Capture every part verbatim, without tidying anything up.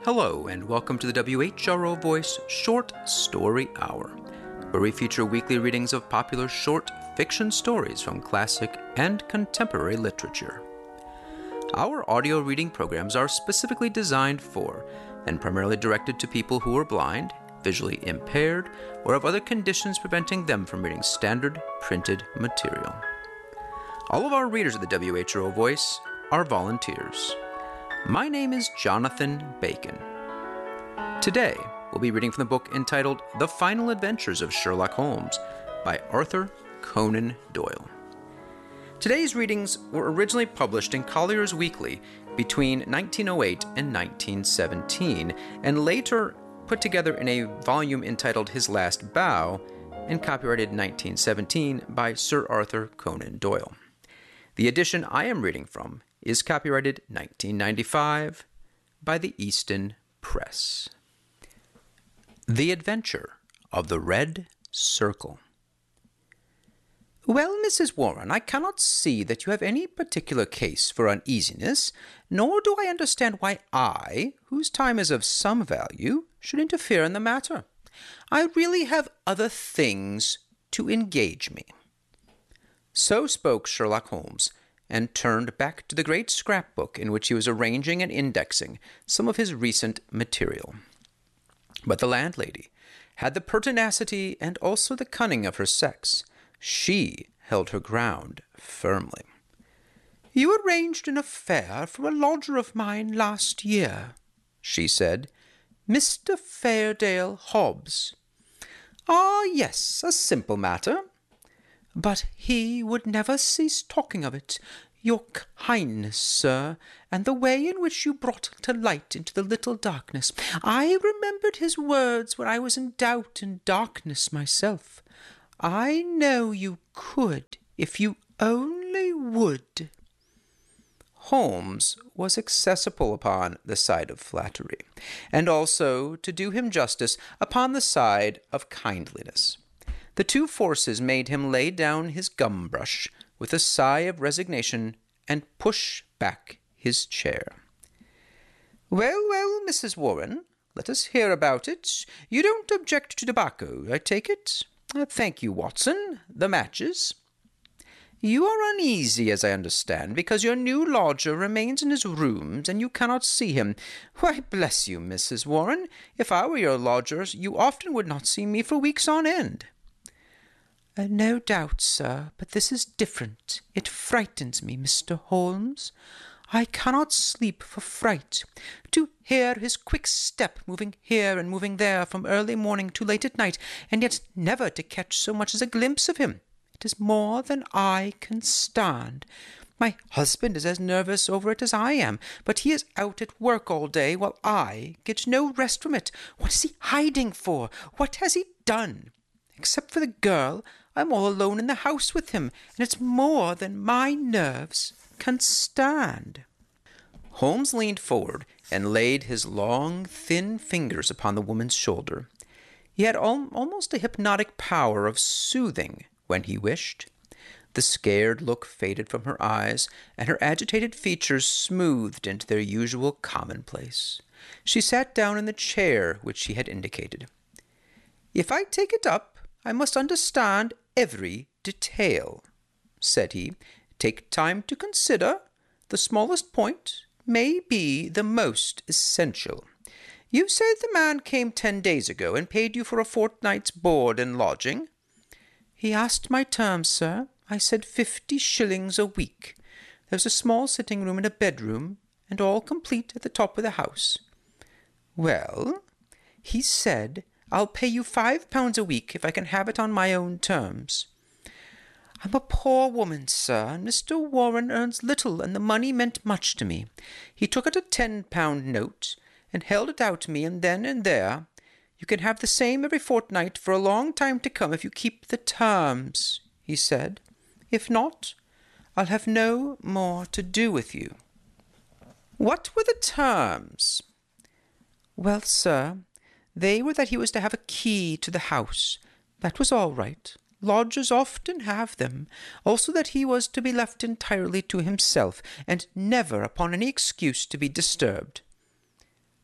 Hello, and welcome to the W H R O Voice Short Story Hour, where we feature weekly readings of popular short fiction stories from classic and contemporary literature. Our audio reading programs are specifically designed for and primarily directed to people who are blind, visually impaired, or have other conditions preventing them from reading standard printed material. All of our readers of the W H R O Voice are volunteers. My name is Jonathan Bacon. Today, we'll be reading from the book entitled The Final Adventures of Sherlock Holmes by Arthur Conan Doyle. Today's readings were originally published in Collier's Weekly between nineteen oh eight and nineteen seventeen, and later put together in a volume entitled His Last Bow and copyrighted in nineteen seventeen by Sir Arthur Conan Doyle. The edition I am reading from is copyrighted nineteen ninety-five by the Easton Press. The Adventure of the Red Circle. Well, Missus Warren, I cannot see that you have any particular case for uneasiness, nor do I understand why I, whose time is of some value, should interfere in the matter. I really have other things to engage me. So spoke Sherlock Holmes, and turned back to the great scrapbook in which he was arranging and indexing some of his recent material. But the landlady had the pertinacity and also the cunning of her sex. She held her ground firmly. "You arranged an affair for a lodger of mine last year," she said, "Mister Fairdale Hobbs." "Ah, yes, a simple matter." "But he would never cease talking of it. Your kindness, sir, and the way in which you brought to light into the little darkness. I remembered his words when I was in doubt and darkness myself. I know you could, if you only would." Holmes was accessible upon the side of flattery, and also, to do him justice, upon the side of kindliness. The two forces made him lay down his gum-brush with a sigh of resignation and push back his chair. "Well, well, Missus Warren, let us hear about it. You don't object to tobacco, I take it? Thank you, Watson. The matches." "You are uneasy, as I understand, because your new lodger remains in his rooms, and you cannot see him. Why, bless you, Missus Warren, if I were your lodger, you often would not see me for weeks on end." Uh, "No doubt, sir, but this is different. It frightens me, Mister Holmes. I cannot sleep for fright. To hear his quick step moving here and moving there from early morning to late at night, and yet never to catch so much as a glimpse of him. It is more than I can stand. My husband is as nervous over it as I am, but he is out at work all day, while I get no rest from it. What is he hiding for? What has he done? Except for the girl, I'm all alone in the house with him, and it's more than my nerves can stand." Holmes leaned forward and laid his long, thin fingers upon the woman's shoulder. He had al- almost a hypnotic power of soothing when he wished. The scared look faded from her eyes, and her agitated features smoothed into their usual commonplace. She sat down in the chair which she had indicated. "If I take it up, I must understand every detail," said he. "Take time to consider. The smallest point may be the most essential. You say the man came ten days ago and paid you for a fortnight's board and lodging?" "He asked my terms, sir. I said fifty shillings a week. There's a small sitting room and a bedroom, and all complete at the top of the house." "Well?" "He said, 'I'll pay you five pounds a week if I can have it on my own terms.' I'm a poor woman, sir, and Mister Warren earns little, and the money meant much to me. He took out a ten-pound note and held it out to me, and then and there, 'You can have the same every fortnight for a long time to come if you keep the terms,' he said. 'If not, I'll have no more to do with you.'" "What were the terms?" "Well, sir, they were that he was to have a key to the house. That was all right. Lodgers often have them. Also that he was to be left entirely to himself, and never upon any excuse to be disturbed."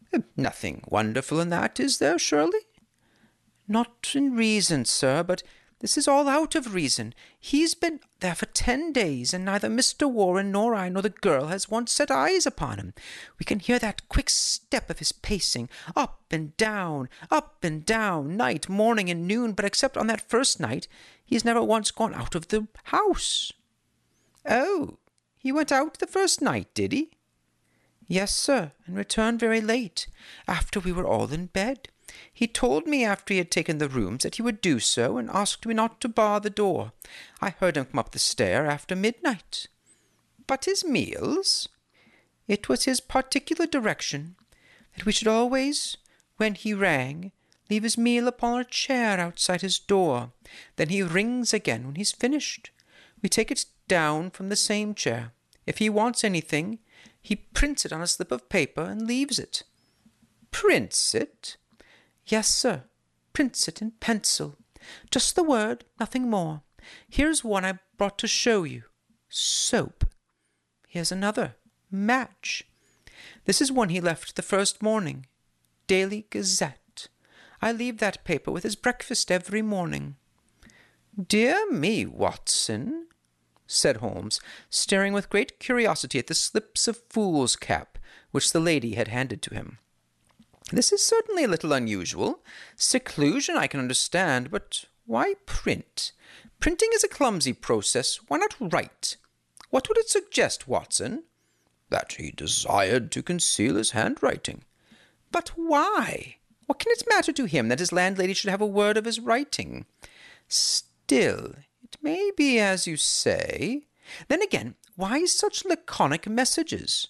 Nothing wonderful in that, is there, Shirley? Not in reason, sir, but this is all out of reason. He's been there for ten days, and neither Mister Warren nor I nor the girl has once set eyes upon him. We can hear that quick step of his pacing, up and down, up and down, night, morning, and noon, but except on that first night, he has never once gone out of the house. Oh, he went out the first night, did he? Yes, sir, and returned very late, after we were all in bed. He told me after he had taken the rooms that he would do so, and asked me not to bar the door. I heard him come up the stair after midnight. But his meals? It was his particular direction that we should always, when he rang, leave his meal upon a chair outside his door. Then he rings again when he's finished. We take it down from the same chair. If he wants anything, he prints it on a slip of paper and leaves it. Prints it? Yes, sir, prints it in pencil. Just the word, nothing more. Here's one I brought to show you. Soap. Here's another. Match. This is one he left the first morning. Daily Gazette. I leave that paper with his breakfast every morning. Dear me, Watson, said Holmes, staring with great curiosity at the slips of foolscap which the lady had handed to him. This is certainly a little unusual. Seclusion I can understand, but why print? Printing is a clumsy process. Why not write? What would it suggest, Watson? That he desired to conceal his handwriting. But why? What can it matter to him that his landlady should have a word of his writing? Still, it may be as you say. Then again, why such laconic messages?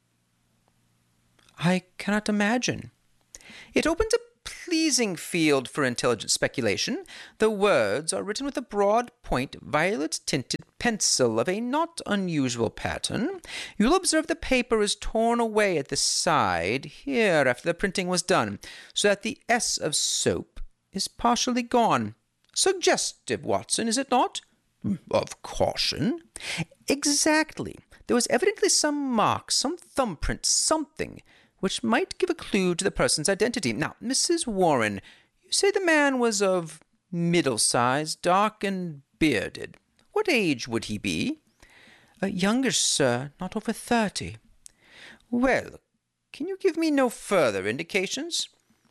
I cannot imagine. It opens a pleasing field for intelligent speculation. The words are written with a broad point, violet-tinted pencil of a not unusual pattern. You'll observe the paper is torn away at the side here after the printing was done, so that the S of soap is partially gone. Suggestive, Watson, is it not? Of caution. Exactly. There was evidently some mark, some thumbprint, something which might give a clue to the person's identity. Now, Missus Warren, you say the man was of middle size, dark and bearded. What age would he be? Uh, younger, sir, not over thirty. Well, can you give me no further indications?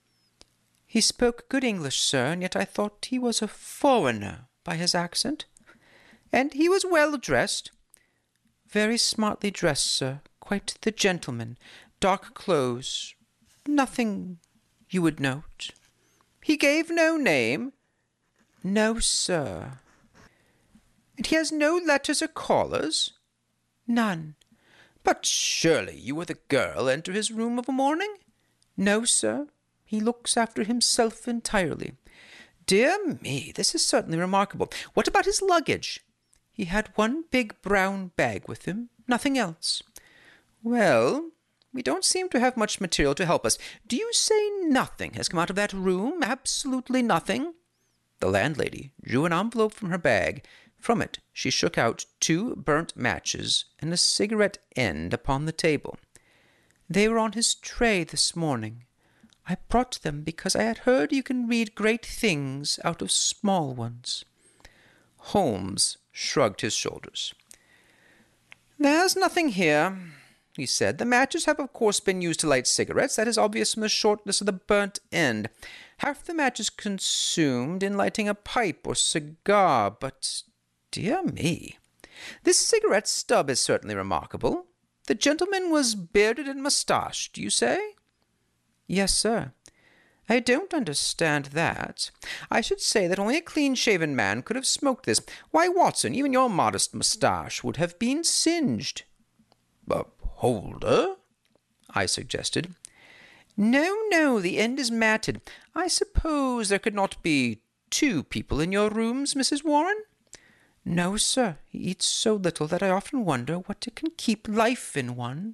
He spoke good English, sir, and yet I thought he was a foreigner by his accent. And he was well dressed? Very smartly dressed, sir, quite the gentleman. Dark clothes, nothing you would note. He gave no name? No, sir. And he has no letters or callers? None. But surely you were the girl enter his room of a morning? No, sir. He looks after himself entirely. Dear me, this is certainly remarkable. What about his luggage? He had one big brown bag with him, nothing else. Well, we don't seem to have much material to help us. Do you say nothing has come out of that room? Absolutely nothing? The landlady drew an envelope from her bag. From it she shook out two burnt matches and a cigarette end upon the table. They were on his tray this morning. I brought them because I had heard you can read great things out of small ones. Holmes shrugged his shoulders. There's nothing here, he said. The matches have of course been used to light cigarettes. That is obvious from the shortness of the burnt end. Half the match is consumed in lighting a pipe or cigar, but, dear me, this cigarette stub is certainly remarkable. The gentleman was bearded and moustached, you say? Yes, sir. I don't understand that. I should say that only a clean-shaven man could have smoked this. Why, Watson, even your modest moustache would have been singed. A holder? I suggested. No, no, the end is matted. I suppose there could not be two people in your rooms, Missus Warren? No, sir. He eats so little that I often wonder what it can keep life in one.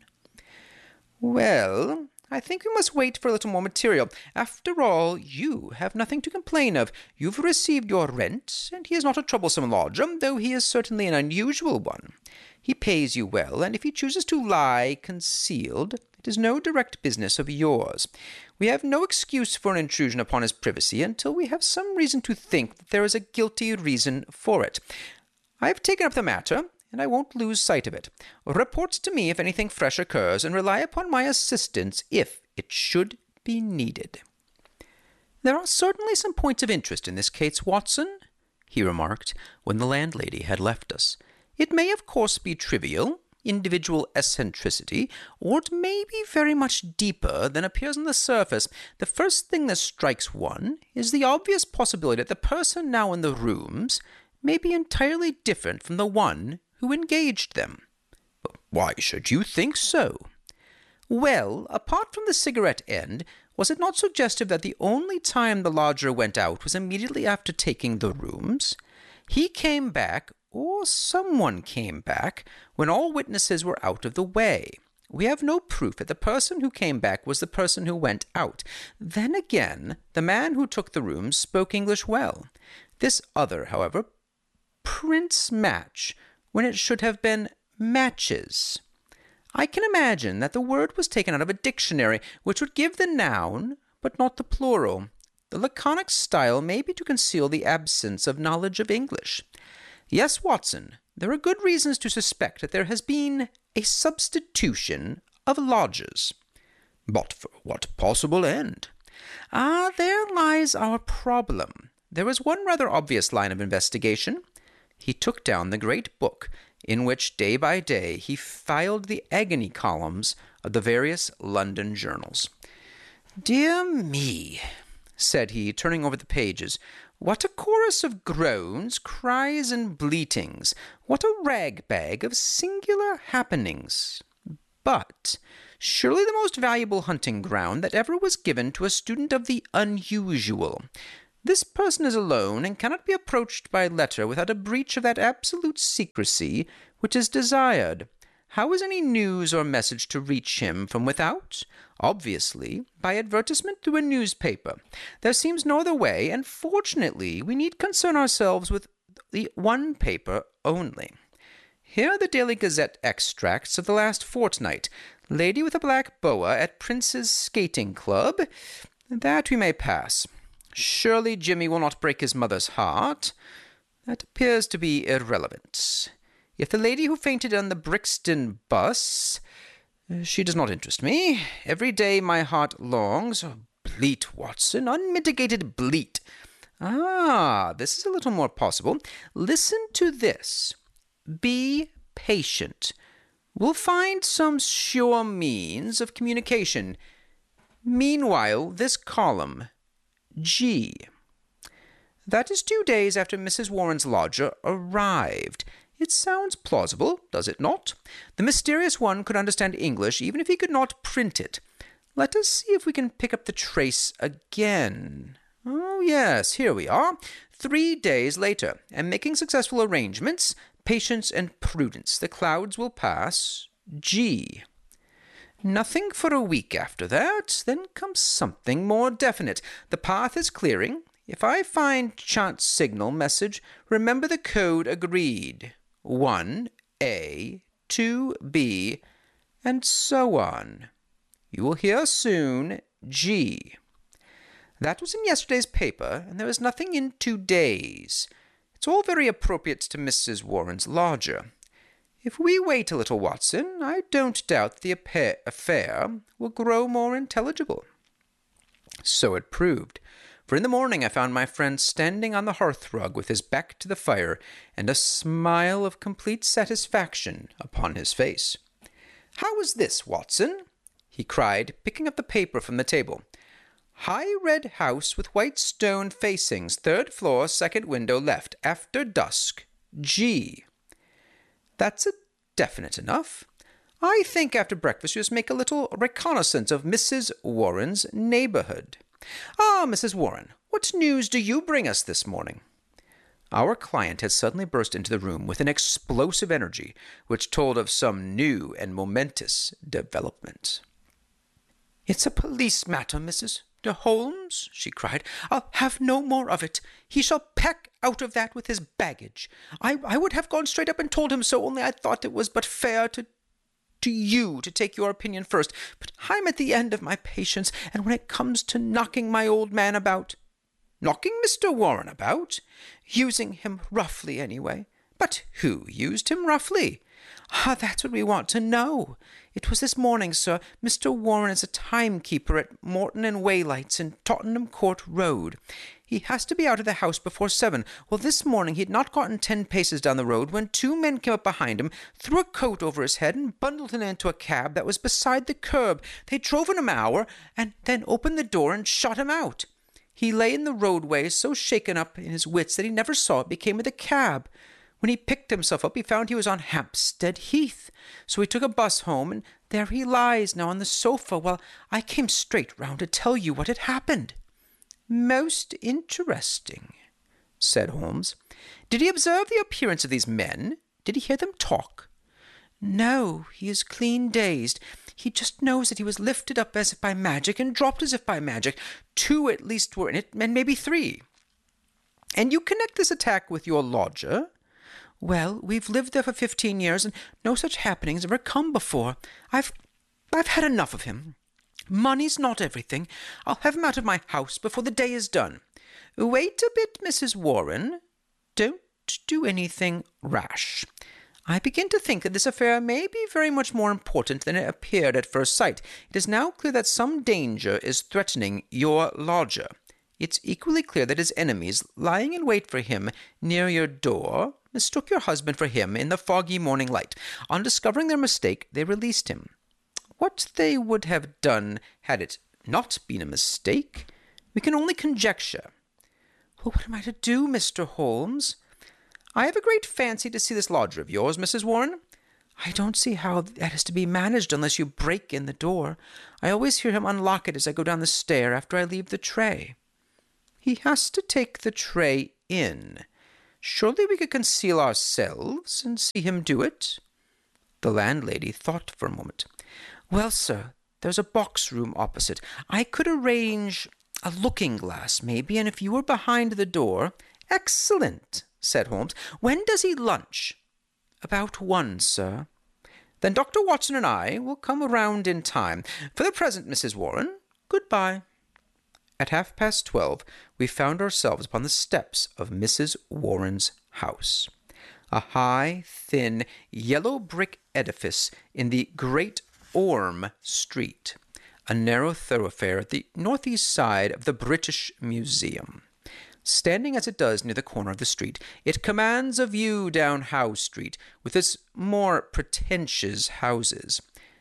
Well, I think we must wait for a little more material. After all, you have nothing to complain of. You've received your rent, and he is not a troublesome lodger, though he is certainly an unusual one. He pays you well, and if he chooses to lie concealed, it is no direct business of yours. We have no excuse for an intrusion upon his privacy until we have some reason to think that there is a guilty reason for it. I have taken up the matter, and I won't lose sight of it. Report to me if anything fresh occurs, and rely upon my assistance if it should be needed." "There are certainly some points of interest in this case, Watson," he remarked, when the landlady had left us. "It may, of course, be trivial, individual eccentricity, or it may be very much deeper than appears on the surface. The first thing that strikes one is the obvious possibility that the person now in the rooms may be entirely different from the one who engaged them." "Why should you think so?" "Well, apart from the cigarette end, was it not suggestive that the only time the lodger went out was immediately after taking the rooms? He came back, or someone came back, when all witnesses were out of the way. We have no proof that the person who came back was the person who went out. Then again, the man who took the rooms spoke English well. This other, however, prints match, when it should have been matches. I can imagine that the word was taken out of a dictionary, which would give the noun, but not the plural. The laconic style may be to conceal the absence of knowledge of English. Yes, Watson, there are good reasons to suspect that there has been a substitution of lodgers." "But for what possible end?" "Ah, there lies our problem. There is one rather obvious line of investigation." He took down the great book, in which day by day he filed the agony columns of the various London journals. "Dear me," said he, turning over the pages, "what a chorus of groans, cries, and bleatings! What a rag-bag of singular happenings! But surely the most valuable hunting ground that ever was given to a student of the unusual. This person is alone and cannot be approached by letter without a breach of that absolute secrecy which is desired. How is any news or message to reach him from without? Obviously, by advertisement through a newspaper. There seems no other way, and fortunately we need concern ourselves with the one paper only. Here are the Daily Gazette extracts of the last fortnight. Lady with a black boa at Prince's Skating Club. That we may pass. Surely Jimmy will not break his mother's heart. That appears to be irrelevant. If the lady who fainted on the Brixton bus, she does not interest me. Every day my heart longs. Oh, bleat, Watson, unmitigated bleat. Ah, this is a little more possible. Listen to this. Be patient. We'll find some sure means of communication. Meanwhile, this column, G. That is two days after Missus Warren's lodger arrived. It sounds plausible, does it not? The mysterious one could understand English even if he could not print it. Let us see if we can pick up the trace again. Oh, yes, here we are. Three days later, and making successful arrangements, patience and prudence. The clouds will pass. G. Nothing for a week after that. Then comes something more definite. The path is clearing. If I find chance signal message, remember the code agreed. one A, two B, and so on. You will hear soon. G. That was in yesterday's paper, and there is nothing in two days. It's all very appropriate to Missus Warren's lodger. If we wait a little, Watson, I don't doubt the affair will grow more intelligible. So it proved, for in the morning I found my friend standing on the hearth-rug with his back to the fire and a smile of complete satisfaction upon his face. "How is this, Watson?" he cried, picking up the paper from the table. "High red house with white stone facings, third floor, second window left, after dusk, G. That's a definite enough. I think after breakfast you must make a little reconnaissance of Missus Warren's neighborhood. Ah, Missus Warren, what news do you bring us this morning?" Our client had suddenly burst into the room with an explosive energy which told of some new and momentous development. "It's a police matter, Missus Holmes, she cried, I'll have no more of it. He shall peck out of that with his baggage. I, I would have gone straight up and told him so, only I thought it was but fair to to you to take your opinion first. But I'm at the end of my patience, and when it comes to knocking my old man about— Knocking Mister Warren about? Using him roughly, anyway. But who used him roughly? Ah, that's what we want to know. It was this morning, sir. Mister Warren is a timekeeper at Morton and Waylights in Tottenham Court Road. He has to be out of the house before seven. Well, this morning he had not gotten ten paces down the road when two men came up behind him, threw a coat over his head, and bundled him into a cab that was beside the curb. They drove in an hour, and then opened the door and shot him out. He lay in the roadway so shaken up in his wits that he never saw what became of the cab. When he picked himself up, he found he was on Hampstead Heath. So he took a bus home, and there he lies now on the sofa, while I came straight round to tell you what had happened." "Most interesting," said Holmes. "Did he observe the appearance of these men? Did he hear them talk?" "No, he is clean dazed. He just knows that he was lifted up as if by magic and dropped as if by magic. Two at least were in it, and maybe three." "And you connect this attack with your lodger?" "Well, we've lived there for fifteen years, and no such happenings ever come before. I've I've had enough of him. Money's not everything. I'll have him out of my house before the day is done." "Wait a bit, Missus Warren. Don't do anything rash. I begin to think that this affair may be very much more important than it appeared at first sight. It is now clear that some danger is threatening your lodger. It's equally clear that his enemies, lying in wait for him near your door, mistook your husband for him in the foggy morning light. On discovering their mistake, they released him. What they would have done had it not been a mistake, we can only conjecture." "Well, what am I to do, Mister Holmes?" "I have a great fancy to see this lodger of yours, Missus Warren. I don't see how that is to be managed unless you break in the door. I always hear him unlock it as I go down the stair after I leave the tray." "He has to take the tray in. Surely we could conceal ourselves and see him do it?" The landlady thought for a moment. "Well, sir, there's a box-room opposite. I could arrange a looking-glass, maybe, and if you were behind the door—" "Excellent," said Holmes. "When does he lunch?" "About one, sir." "Then Doctor Watson and I will come around in time. For the present, Missus Warren, good-bye." At half-past twelve, we found ourselves upon the steps of Missus Warren's house, a high, thin, yellow brick edifice in the Great Orme Street, a narrow thoroughfare at the northeast side of the British Museum. Standing as it does near the corner of the street, it commands a view down Howe Street, with its more pretentious houses.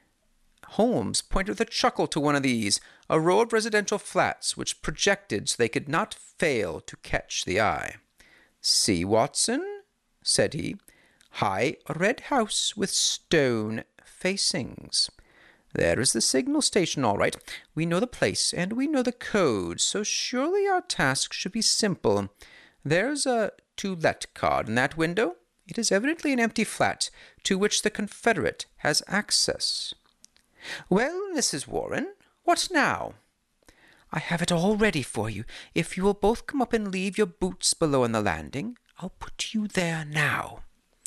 Holmes pointed with a chuckle to one of these, a row of residential flats which projected so they could not fail to catch the eye. "See, Watson," said he, "high red house with stone facings. There is the signal station, all right. We know the place, and we know the code, so surely our task should be simple. There's a to let card in that window. It is evidently an empty flat, to which the Confederate has access. Well, Missus Warren, what now?" "I have it all ready for you. If you will both come up and leave your boots below on the landing, I'll put you there now."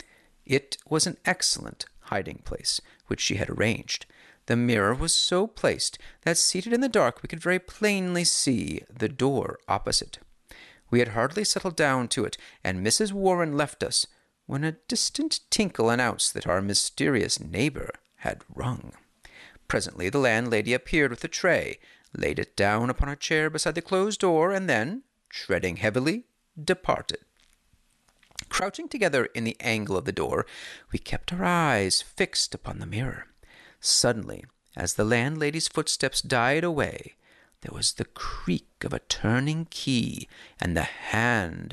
It was an excellent hiding-place, which she had arranged. The mirror was so placed that, seated in the dark, we could very plainly see the door opposite. We had hardly settled down to it, and Missus Warren left us, when a distant tinkle announced that our mysterious neighbor had rung. Presently the landlady appeared with the tray, laid it down upon a chair beside the closed door, and then, treading heavily, departed. Crouching together in the angle of the door, we kept our eyes fixed upon the mirror. Suddenly, as the landlady's footsteps died away, there was the creak of a turning key, and the hand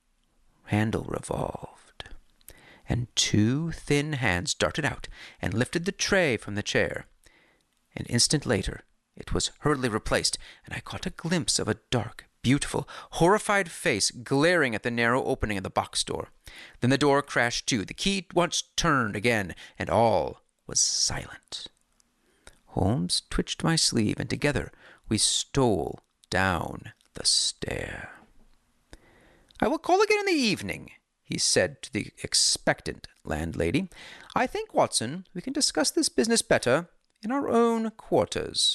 handle revolved, and two thin hands darted out and lifted the tray from the chair. An instant later, it was hurriedly replaced, and I caught a glimpse of a dark, beautiful, horrified face glaring at the narrow opening of the box door. Then the door crashed to, the key once turned again, and all was silent. Holmes twitched my sleeve, and together we stole down the stair. "I will call again in the evening," he said to the expectant landlady. "I think, Watson, we can discuss this business better in our own quarters."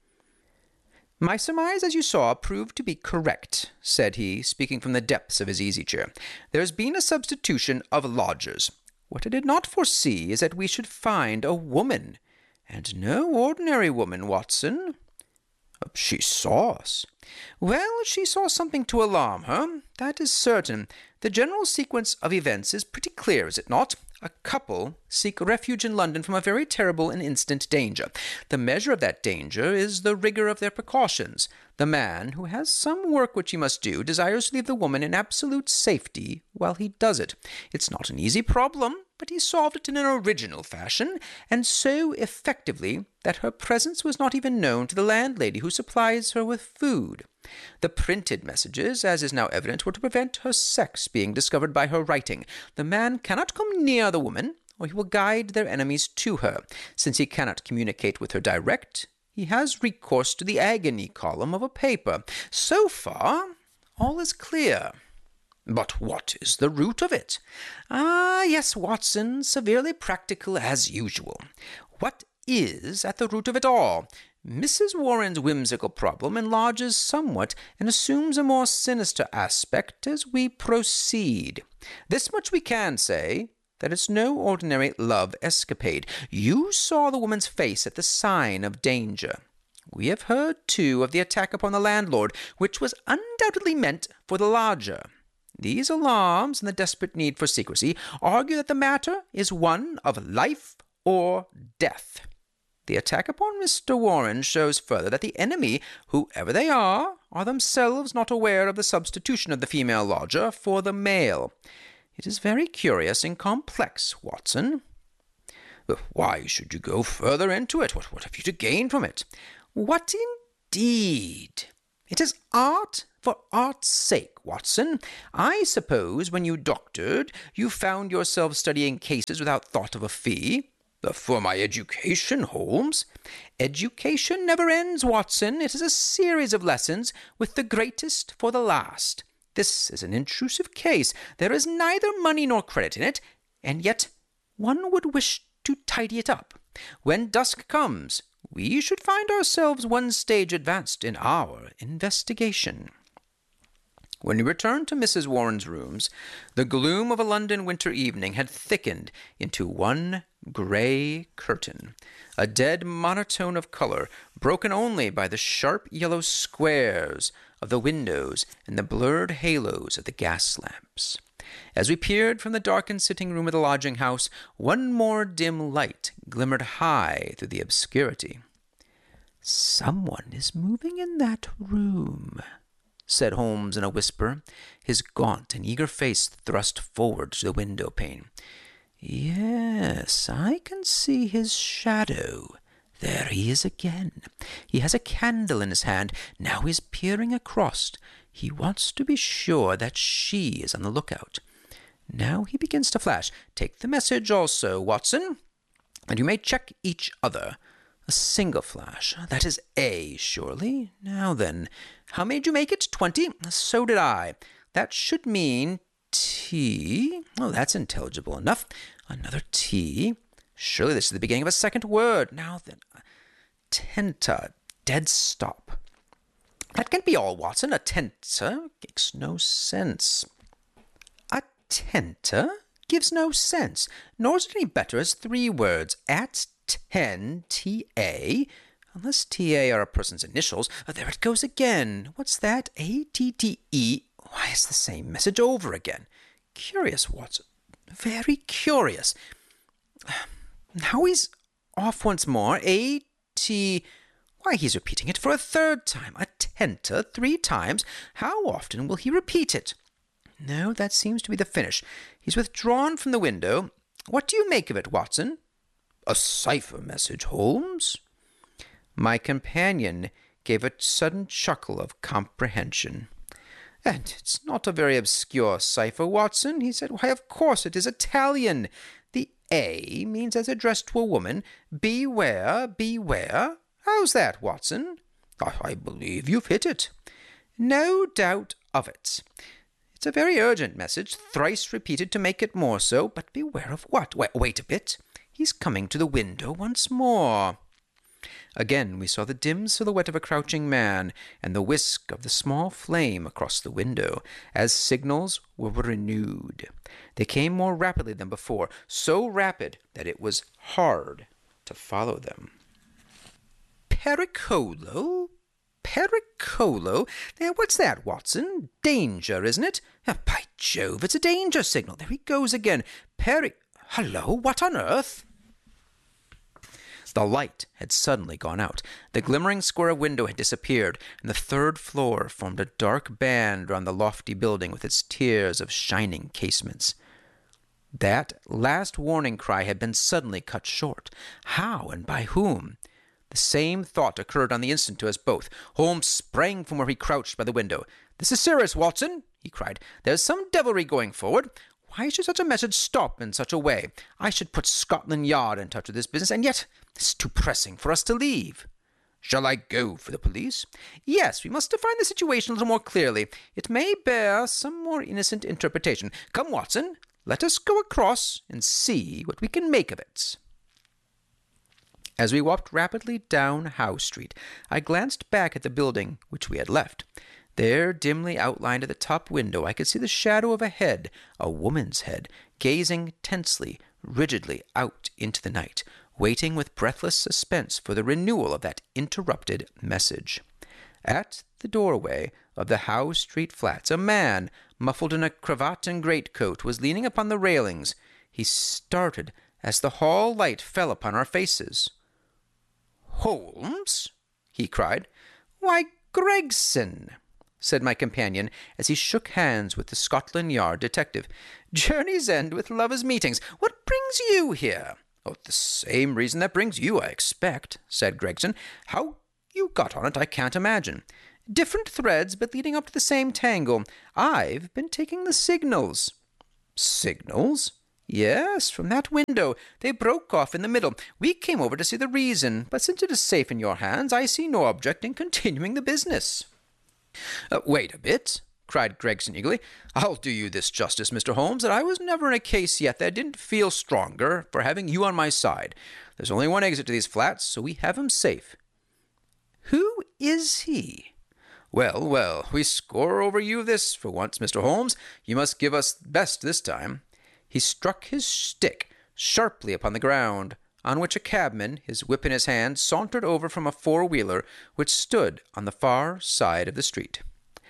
"My surmise, as you saw, proved to be correct," said he, speaking from the depths of his easy-chair. "There has been a substitution of lodgers. What I did not foresee is that we should find a woman, and no ordinary woman, Watson." "She saw us." "Well, she saw something to alarm her, that is certain. The general sequence of events is pretty clear, is it not? A couple seek refuge in London from a very terrible and instant danger. The measure of that danger is the rigor of their precautions. The man, who has some work which he must do, desires to leave the woman in absolute safety while he does it. It's not an easy problem, but he solved it in an original fashion, and so effectively that her presence was not even known to the landlady who supplies her with food. The printed messages, as is now evident, were to prevent her sex being discovered by her writing. The man cannot come near the woman, or he will guide their enemies to her. Since he cannot communicate with her direct, he has recourse to the agony column of a paper. So far, all is clear." "But what is the root of it?" "Ah, yes, Watson, severely practical as usual. What is at the root of it all? Missus Warren's whimsical problem enlarges somewhat and assumes a more sinister aspect as we proceed. This much we can say, that it's no ordinary love escapade. You saw the woman's face at the sign of danger. We have heard, too, of the attack upon the landlord, which was undoubtedly meant for the lodger. These alarms and the desperate need for secrecy argue that the matter is one of life or death. The attack upon Mister Warren shows further that the enemy, whoever they are, are themselves not aware of the substitution of the female lodger for the male. It is very curious and complex, Watson." "Why should you go further into it? What, what have you to gain from it?" "What indeed? It is art for art's sake, Watson. I suppose when you doctored, you found yourself studying cases without thought of a fee." "For my education, Holmes." "Education never ends, Watson. It is a series of lessons, with the greatest for the last. This is an intrusive case. There is neither money nor credit in it, and yet one would wish to tidy it up. When dusk comes, we should find ourselves one stage advanced in our investigation." When we returned to Missus Warren's rooms, the gloom of a London winter evening had thickened into one grey curtain, a dead monotone of colour, broken only by the sharp yellow squares of the windows and the blurred halos of the gas lamps. As we peered from the darkened sitting-room of the lodging-house, one more dim light glimmered high through the obscurity. "Someone is moving in that room," said Holmes in a whisper, his gaunt and eager face thrust forward to the window-pane. "Yes, I can see his shadow. There he is again. He has a candle in his hand. Now he's peering across. He wants to be sure that she is on the lookout. Now he begins to flash. Take the message also, Watson, and you may check each other. A single flash. That is A, surely. Now then, how made you make it? Twenty? So did I. That should mean T. Oh, that's intelligible enough. Another T. Surely this is the beginning of a second word. Now then, tenta. Dead stop. That can't be all, Watson. A tenta makes no sense. A tenta gives no sense, nor is it any better as three words. At ten, T A, unless T A are a person's initials. Oh, there it goes again. What's that? A T T E. Why, it's the same message over again. Curious, Watson. Very curious. Now he's off once more. A T... Why, he's repeating it for a third time. A tenta three times. How often will he repeat it? No, that seems to be the finish. He's withdrawn from the window. What do you make of it, Watson? A cipher message, Holmes. My companion gave a sudden chuckle of comprehension. And it's not a very obscure cipher, Watson, he said. Why, of course it is Italian. The A means as addressed to a woman, beware, beware. How's that, Watson? I, I believe you've hit it. No doubt of it. It's a very urgent message, thrice repeated to make it more so, but beware of what? Wait, wait a bit. He's coming to the window once more. Again we saw the dim silhouette of a crouching man, and the whisk of the small flame across the window, as signals were renewed. They came more rapidly than before, so rapid that it was hard to follow them. Pericolo? Pericolo? Now, what's that, Watson? Danger, isn't it? Oh, by Jove, it's a danger signal. There he goes again. Peri... Hello, what on earth? The light had suddenly gone out. The glimmering square of window had disappeared, and the third floor formed a dark band round the lofty building with its tiers of shining casements. That last warning cry had been suddenly cut short. How and by whom? The same thought occurred on the instant to us both. Holmes sprang from where he crouched by the window. "This is serious, Watson," he cried. "There's some devilry going forward. Why should such a message stop in such a way? I should put Scotland Yard in touch with this business, and yet this is too pressing for us to leave." "Shall I go for the police?" "Yes, we must define the situation a little more clearly. It may bear some more innocent interpretation. Come, Watson, let us go across and see what we can make of it." As we walked rapidly down Howe Street, I glanced back at the building which we had left. There, dimly outlined at the top window, I could see the shadow of a head, a woman's head, gazing tensely, rigidly out into the night, waiting with breathless suspense for the renewal of that interrupted message. At the doorway of the Howe Street flats, a man, muffled in a cravat and greatcoat, was leaning upon the railings. He started as the hall light fell upon our faces. "Holmes?" he cried. "Why, Gregson!" said my companion, as he shook hands with the Scotland Yard detective. "Journeys end with lovers' meetings. What brings you here?" "Oh, the same reason that brings you, I expect," said Gregson. "How you got on it, I can't imagine. Different threads, but leading up to the same tangle. I've been taking the signals." "Signals?" "Yes, from that window. They broke off in the middle. We came over to see the reason, but since it is safe in your hands, I see no object in continuing the business." Uh, wait a bit," cried Gregson eagerly. "I'll do you this justice, Mister Holmes, that I was never in a case yet that I didn't feel stronger for having you on my side. There's only one exit to these flats, so we have him safe." "Who is he?" "Well, well, we score over you this for once, Mister Holmes. You must give us best this time." He struck his stick sharply upon the ground, on which a cabman, his whip in his hand, sauntered over from a four-wheeler which stood on the far side of the street.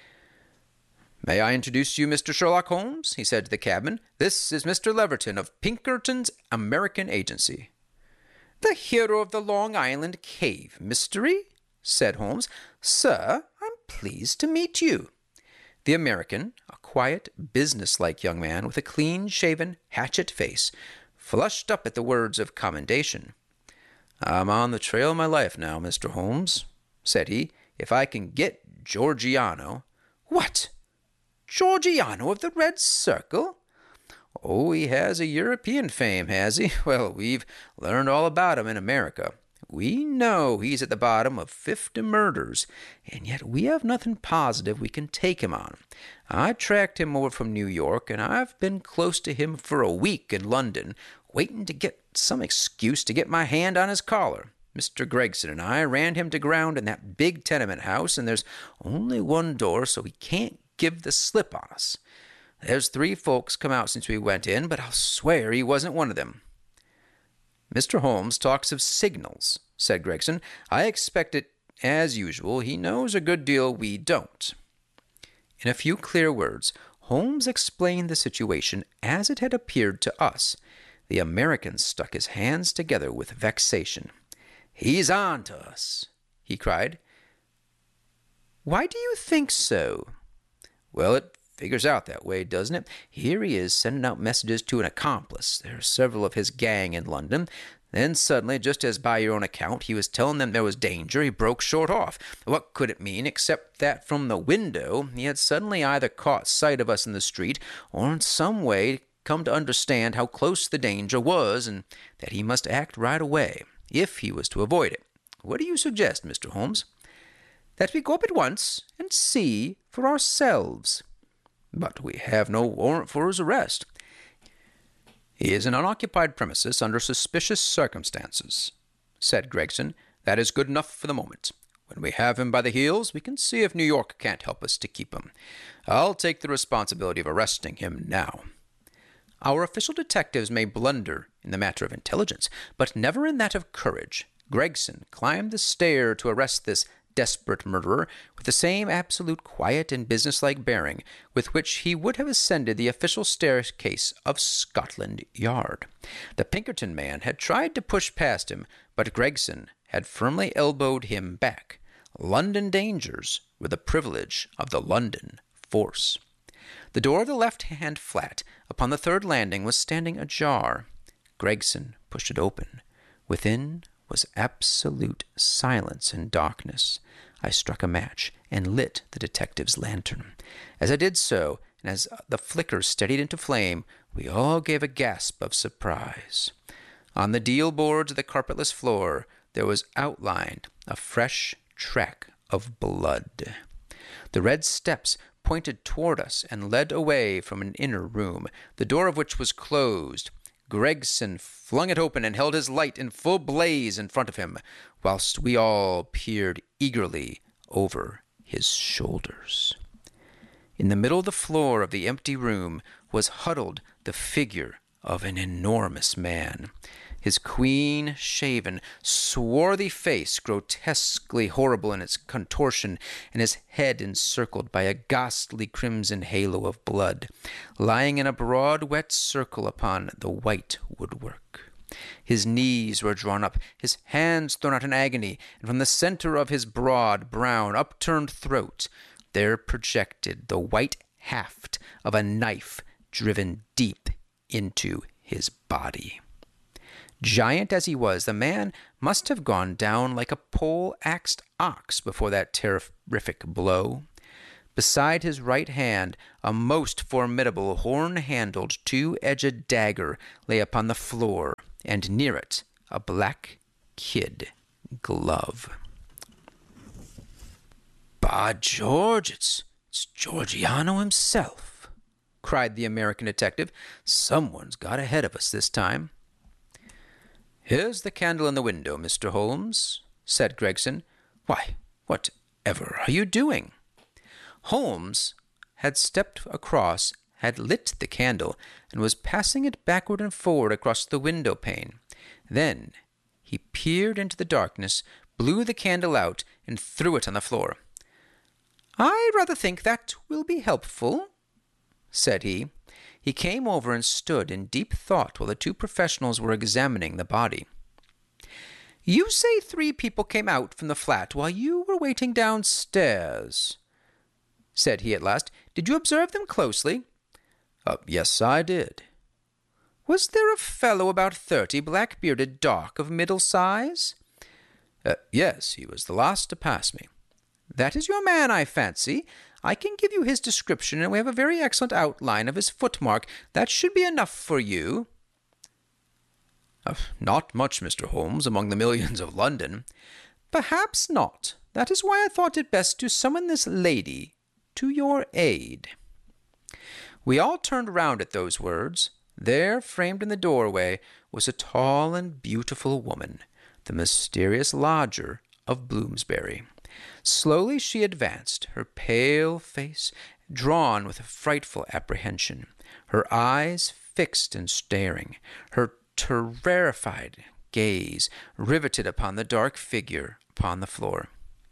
"May I introduce you, Mister Sherlock Holmes?" he said to the cabman. "This is Mister Leverton of Pinkerton's American Agency." "The hero of the Long Island Cave mystery?" said Holmes. "Sir, I'm pleased to meet you." The American, a quiet, business-like young man with a clean-shaven, hatchet face, flushed up at the words of commendation. "I'm on the trail of my life now, Mister Holmes," said he. "If I can get Georgiano—" "What? Georgiano of the Red Circle?" "Oh, he has a European fame, has he? Well, we've learned all about him in America. We know he's at the bottom of fifty murders, and yet we have nothing positive we can take him on. I tracked him over from New York, and I've been close to him for a week in London, waiting to get some excuse to get my hand on his collar. Mister Gregson and I ran him to ground in that big tenement house, and there's only one door, so he can't give the slip on us. There's three folks come out since we went in, but I'll swear he wasn't one of them." "Mister Holmes talks of signals," said Gregson. "I expect it, as usual, he knows a good deal we don't." In a few clear words, Holmes explained the situation as it had appeared to us. The American stuck his hands together with vexation. "He's on to us," he cried. "Why do you think so?" "Well, it figures out that way, doesn't it? Here he is sending out messages to an accomplice. There are several of his gang in London. Then suddenly, just as by your own account, he was telling them there was danger, he broke short off. What could it mean, except that from the window he had suddenly either caught sight of us in the street, or in some way come to understand how close the danger was and that he must act right away, if he was to avoid it. What do you suggest, Mister Holmes?" "That we go up at once and see for ourselves." "But we have no warrant for his arrest." "He is in unoccupied premises under suspicious circumstances," said Gregson. "That is good enough for the moment. When we have him by the heels, we can see if New York can't help us to keep him. I'll take the responsibility of arresting him now." Our official detectives may blunder in the matter of intelligence, but never in that of courage. Gregson climbed the stair to arrest this desperate murderer with the same absolute quiet and businesslike bearing with which he would have ascended the official staircase of Scotland Yard. The Pinkerton man had tried to push past him, but Gregson had firmly elbowed him back. London dangers were the privilege of the London force. The door of the left-hand flat upon the third landing was standing ajar. Gregson pushed it open. Within was absolute silence and darkness. I struck a match and lit the detective's lantern. As I did so, and as the flicker steadied into flame, we all gave a gasp of surprise. On the deal boards of the carpetless floor there was outlined a fresh track of blood. The red steps pointed toward us and led away from an inner room, the door of which was closed. Gregson flung it open and held his light in full blaze in front of him, whilst we all peered eagerly over his shoulders. In the middle of the floor of the empty room was huddled the figure of an enormous man. His clean-shaven, swarthy face grotesquely horrible in its contortion, and his head encircled by a ghastly crimson halo of blood, lying in a broad wet circle upon the white woodwork. His knees were drawn up, his hands thrown out in agony, and from the center of his broad, brown, upturned throat there projected the white haft of a knife driven deep into his body. Giant as he was, the man must have gone down like a pole-axed ox before that terrific blow. Beside his right hand, a most formidable horn-handled, two-edged dagger lay upon the floor, and near it a black kid glove. "By George, it's, it's Georgiano himself," cried the American detective. "Someone's got ahead of us this time." "Here's the candle in the window, Mister Holmes," said Gregson. "Why, whatever are you doing?" Holmes had stepped across, had lit the candle, and was passing it backward and forward across the window pane. Then he peered into the darkness, blew the candle out, and threw it on the floor. "I rather think that will be helpful," said he. He came over and stood in deep thought while the two professionals were examining the body. "You say three people came out from the flat while you were waiting downstairs," said he at last. "Did you observe them closely?" Uh, yes, I did." "Was there a fellow about thirty, black-bearded, dark, of middle size?" Uh, yes, he was the last to pass me." "That is your man, I fancy. I can give you his description, and we have a very excellent outline of his footmark. That should be enough for you." Uh, "Not much, Mister Holmes, among the millions of London." "Perhaps not. That is why I thought it best to summon this lady to your aid." We all turned round at those words. There, framed in the doorway, was a tall and beautiful woman, the mysterious lodger of Bloomsbury. Slowly she advanced, her pale face drawn with a frightful apprehension, her eyes fixed and staring, her terrified gaze riveted upon the dark figure upon the floor.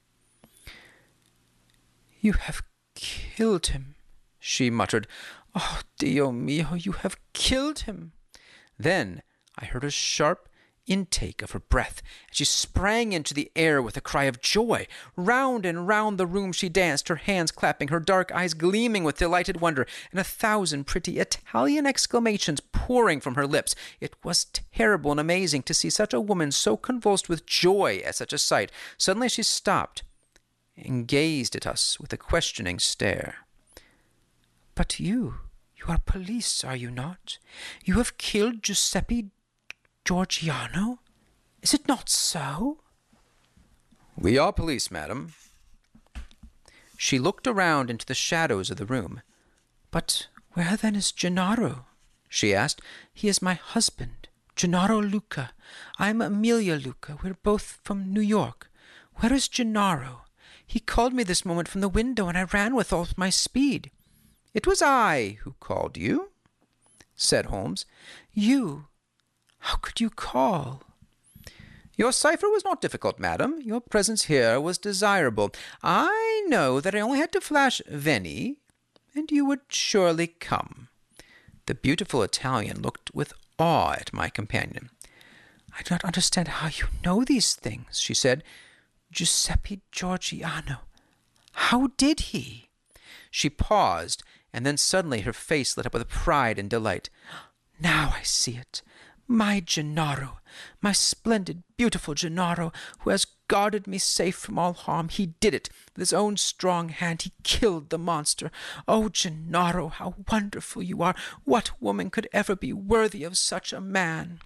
"You have killed him," she muttered. "Oh, Dio mio, you have killed him." Then I heard a sharp intake of her breath, and she sprang into the air with a cry of joy. Round and round the room she danced, her hands clapping, her dark eyes gleaming with delighted wonder, and a thousand pretty Italian exclamations pouring from her lips. It was terrible and amazing to see such a woman so convulsed with joy at such a sight. Suddenly she stopped and gazed at us with a questioning stare. "But you, You are police, are you not? You have killed Giuseppe Giorgiano? Is it not so?" "We are police, madam." She looked around into the shadows of the room. "But where then is Gennaro?" she asked. "He is my husband, Gennaro Luca. I am Amelia Luca. We're both from New York. Where is Gennaro? He called me this moment from the window, and I ran with all my speed." "It was I who called you," said Holmes. "You? How could you call?" "Your cipher was not difficult, madam. Your presence here was desirable. I know that I only had to flash Veni, and you would surely come." The beautiful Italian looked with awe at my companion. "I do not understand how you know these things," she said. "Giuseppe Giorgiano. How did he?" She paused, and then suddenly her face lit up with pride and delight. "Now I see it. My Gennaro, my splendid, beautiful Gennaro, who has guarded me safe from all harm. He did it with his own strong hand. He killed the monster. Oh, Gennaro, how wonderful you are! What woman could ever be worthy of such a man?"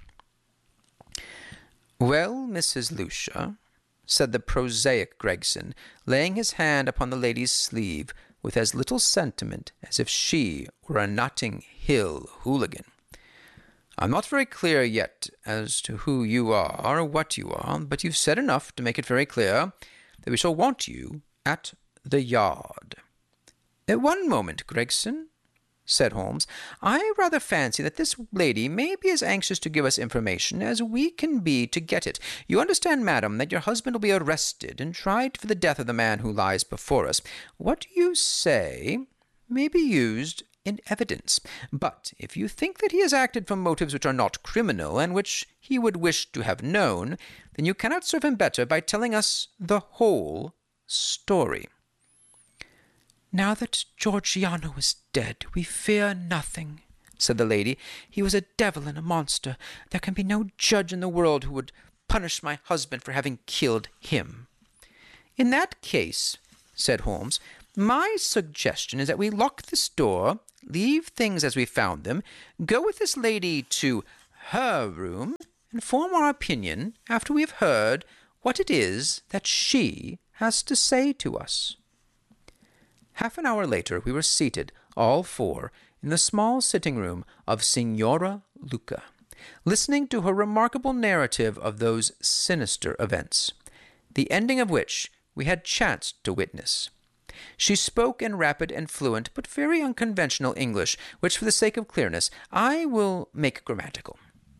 "Well, Missus Lucia," said the prosaic Gregson, laying his hand upon the lady's sleeve with as little sentiment as if she were a Notting Hill hooligan, "I'm not very clear yet as to who you are or what you are, but you've said enough to make it very clear that we shall want you at the Yard." "One moment, Gregson," said Holmes. "I rather fancy that this lady may be as anxious to give us information as we can be to get it. You understand, madam, that your husband will be arrested and tried for the death of the man who lies before us. What you say may be used in evidence, but if you think that he has acted from motives which are not criminal and which he would wish to have known, then you cannot serve him better by telling us the whole story." "Now that Giorgiano is dead, we fear nothing," said the lady. "He was a devil and a monster. There can be no judge in the world who would punish my husband for having killed him." "In that case," said Holmes, "my suggestion is that we lock this door, leave things as we found them, go with this lady to her room, and form our opinion after we have heard what it is that she has to say to us." Half an hour later we were seated, all four, in the small sitting-room of Signora Luca, listening to her remarkable narrative of those sinister events, the ending of which we had chanced to witness. She spoke in rapid and fluent, but very unconventional English, which, for the sake of clearness, I will make grammatical.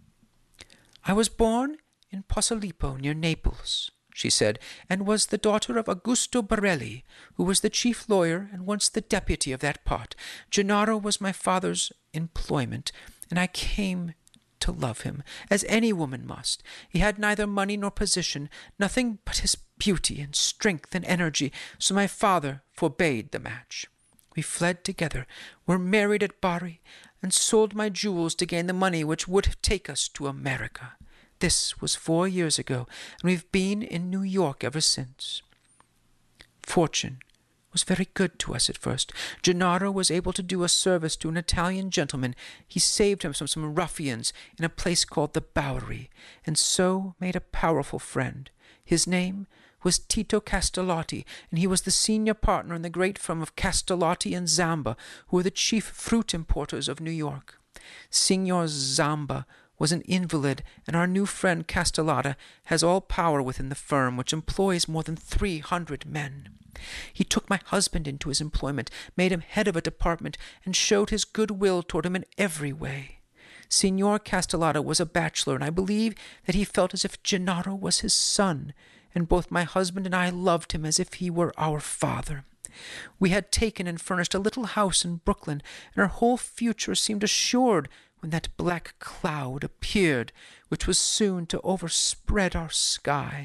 "I was born in Posillipo, near Naples," she said, "and was the daughter of Augusto Borelli, who was the chief lawyer and once the deputy of that part. Gennaro was my father's employment, and I came to love him, as any woman must. He had neither money nor position, nothing but his beauty and strength and energy, so my father forbade the match. We fled together, were married at Bari, and sold my jewels to gain the money which would take us to America. This was four years ago, and we've been in New York ever since. Fortune was very good to us at first. Gennaro was able to do a service to an Italian gentleman. He saved him from some ruffians in a place called the Bowery, and so made a powerful friend. His name was Tito Castellotti, and he was the senior partner in the great firm of Castellotti and Zamba, who were the chief fruit importers of New York. Signor Zamba was an invalid, and our new friend Castellotti has all power within the firm, which employs more than three hundred men. He took my husband into his employment, made him head of a department, and showed his good will toward him in every way. Signor Castellotti was a bachelor, and I believe that he felt as if Gennaro was his son, and both my husband and I loved him as if he were our father. We had taken and furnished a little house in Brooklyn, and our whole future seemed assured when that black cloud appeared, which was soon to overspread our sky.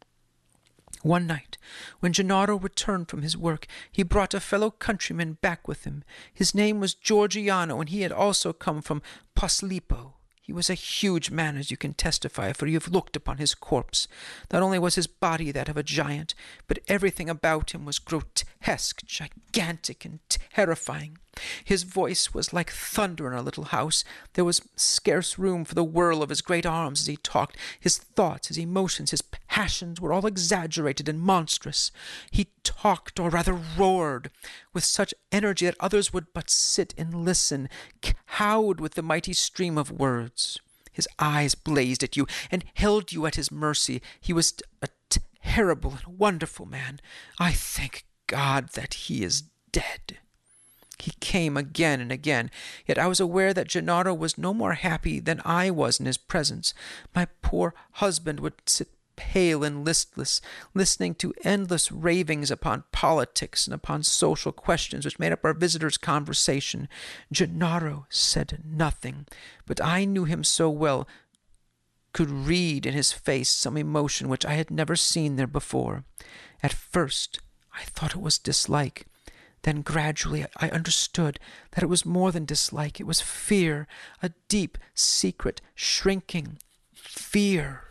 One night, when Gennaro returned from his work, he brought a fellow countryman back with him. His name was Giorgiano, and he had also come from Posillipo. He was a huge man, as you can testify, for you have looked upon his corpse. Not only was his body that of a giant, but everything about him was grotesque, gigantic, and terrifying. His voice was like thunder in our little house. There was scarce room for the whirl of his great arms as he talked. His thoughts, his emotions, his passions were all exaggerated and monstrous. He talked, or rather roared, with such energy that others would but sit and listen, cowed with the mighty stream of words. His eyes blazed at you and held you at his mercy. He was a terrible and wonderful man. I thank God that he is dead. He came again and again, yet I was aware that Gennaro was no more happy than I was in his presence. My poor husband would sit pale and listless, listening to endless ravings upon politics and upon social questions which made up our visitor's conversation. Gennaro said nothing, but I knew him so well, could read in his face some emotion which I had never seen there before. At first I thought it was dislike. Then gradually I understood that it was more than dislike. It was fear, a deep, secret, shrinking fear.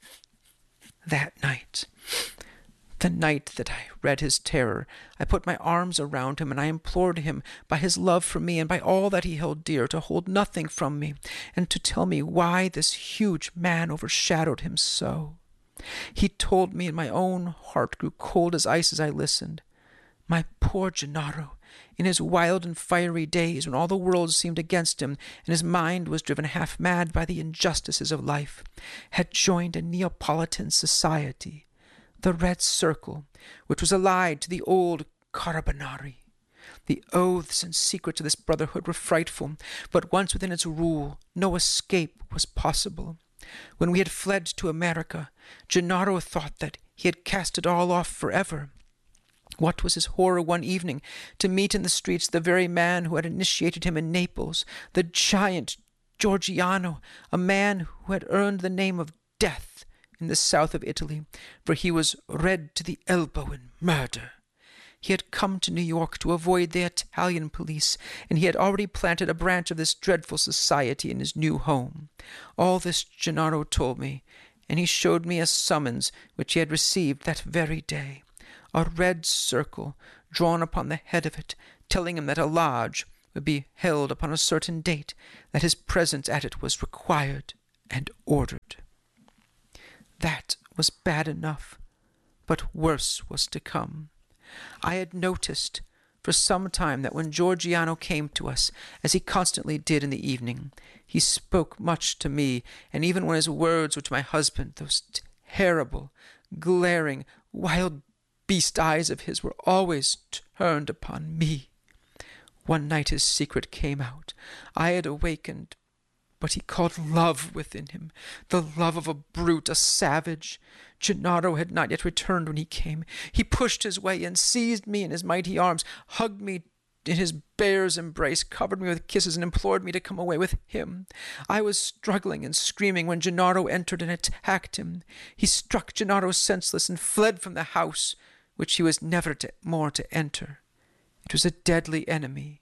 That night, the night that I read his terror, I put my arms around him and I implored him, by his love for me and by all that he held dear, to hold nothing from me and to tell me why this huge man overshadowed him so. He told me, and my own heart grew cold as ice as I listened. My poor Gennaro, in his wild and fiery days, when all the world seemed against him, and his mind was driven half mad by the injustices of life, had joined a Neapolitan society, the Red Circle, which was allied to the old Carabinieri. The oaths and secrets of this brotherhood were frightful, but once within its rule, no escape was possible. When we had fled to America, Gennaro thought that he had cast it all off forever. What was his horror one evening to meet in the streets the very man who had initiated him in Naples, the giant Giorgiano, a man who had earned the name of Death in the south of Italy, for he was red to the elbow in murder. He had come to New York to avoid the Italian police, and he had already planted a branch of this dreadful society in his new home. All this Gennaro told me, and he showed me a summons which he had received that very day. A red circle drawn upon the head of it, telling him that a lodge would be held upon a certain date, that his presence at it was required and ordered. That was bad enough, but worse was to come. I had noticed for some time that when Giorgiano came to us, as he constantly did in the evening, he spoke much to me, and even when his words were to my husband, those terrible, glaring, wild beast eyes of his were always turned upon me. One night his secret came out. I had awakened what he called love within him, the love of a brute, a savage. Gennaro had not yet returned when he came. He pushed his way in, seized me in his mighty arms, hugged me in his bear's embrace, covered me with kisses, and implored me to come away with him. I was struggling and screaming when Gennaro entered and attacked him. He struck Gennaro senseless and fled from the house, which he was never to, more to enter. It was a deadly enemy,